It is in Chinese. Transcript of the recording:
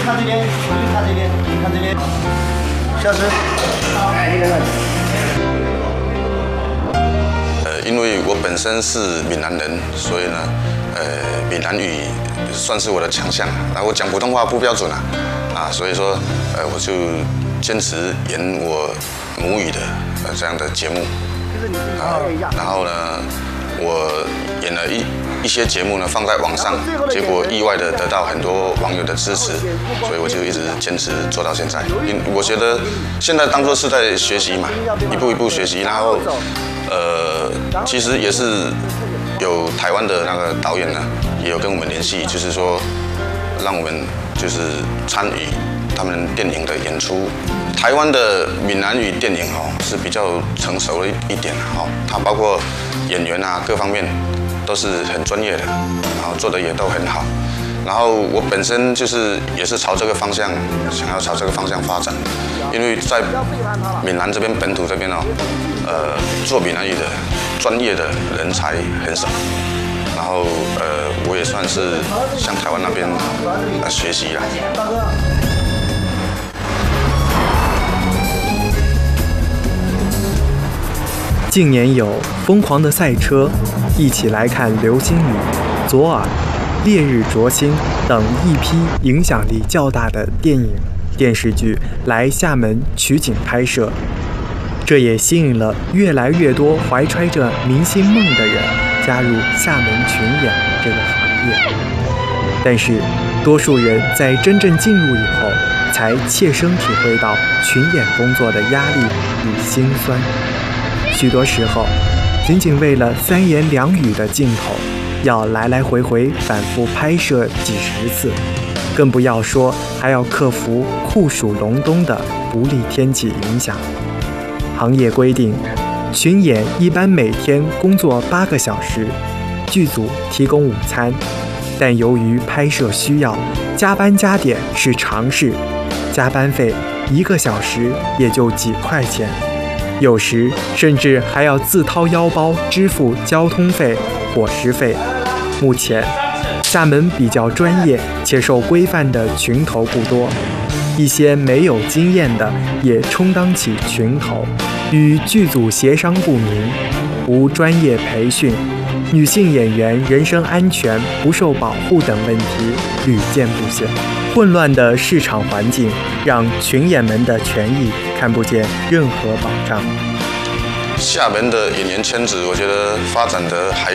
看这边，你看这边，你看这边，消失。哎，你看看。 因为我本身是闽南人，所以呢，闽南语算是我的强项。然后我讲普通话不标准所以说，我就坚持演我母语的这样的节目。然后呢，我演了一些节目呢放在网上，结果意外的得到很多网友的支持，所以我就一直坚持做到现在。我觉得现在当作是在学习嘛，一步一步学习，然后其实也是有台湾的那个导演呢，也有跟我们联系，就是说让我们就是参与他们电影的演出。台湾的闽南语电影是比较成熟一点它包括演员各方面都是很专业的，然后做的也都很好。然后我本身也是朝这个方向，想要朝这个方向发展，因为在闽南这边本土这边做闽南语的专业的人才很少。然后我也算是向台湾那边学习了。 近年有《疯狂的赛车》、一起来看流星雨、左耳、烈日灼心等一批影响力较大的电影、电视剧来厦门取景拍摄，这也吸引了越来越多怀揣着明星梦的人加入厦门群演这个行业。但是，多数人在真正进入以后，才切身体会到群演工作的压力与辛酸。许多时候，仅仅为了3言2语的镜头，要来来回回反复拍摄几10次，更不要说还要克服酷暑隆冬的不利天气影响。行业规定，群演一般每天工作8个小时，剧组提供午餐，但由于拍摄需要，加班加点是常事，加班费1个小时也就几块钱。有时甚至还要自掏腰包支付交通费、伙食费。目前，厦门比较专业且受规范的群头不多，一些没有经验的也充当起群头，与剧组协商不明，无专业培训，女性演员人身安全不受保护等问题屡见不鲜。混乱的市场环境让群演们的权益看不见任何保障。 厦门的演员圈子，我觉得发展得还